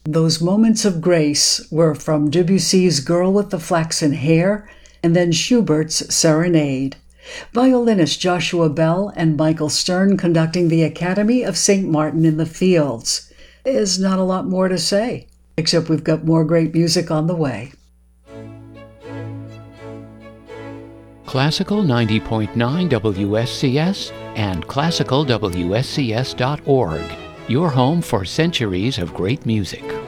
Those moments of grace were from Debussy's Girl with the Flaxen Hair and then Schubert's Serenade. Violinist Joshua Bell and Michael Stern conducting the Academy of St. Martin in the Fields. There's not a lot more to say, except we've got more great music on the way. Classical 90.9 WSCS and classicalwscs.org. Your home for centuries of great music.